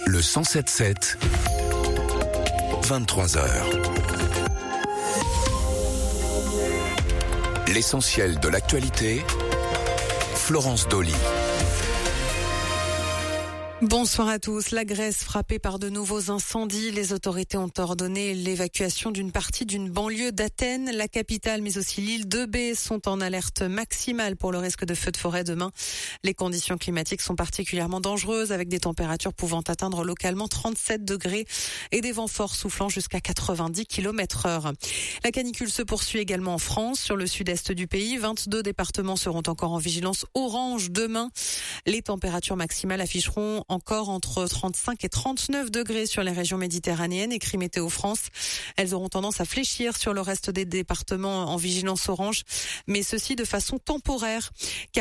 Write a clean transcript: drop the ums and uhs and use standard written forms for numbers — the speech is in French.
Le 107.7, 23h. L'essentiel de l'actualité, Florence Dolly. Bonsoir à tous. La Grèce frappée par de nouveaux incendies. Les autorités ont ordonné l'évacuation d'une partie d'une banlieue d'Athènes. La capitale, mais aussi l'île de B sont en alerte maximale pour le risque de feux de forêt demain. Les conditions climatiques sont particulièrement dangereuses avec des températures pouvant atteindre localement 37 degrés et des vents forts soufflant jusqu'à 90 km/h. La canicule se poursuit également en France. Sur le sud-est du pays, 22 départements seront encore en vigilance orange demain. Les températures maximales afficheront encore entre 35 et 39 degrés sur les régions méditerranéennes, écrit Météo France. Elles auront tendance à fléchir sur le reste des départements en vigilance orange, mais ceci de façon temporaire.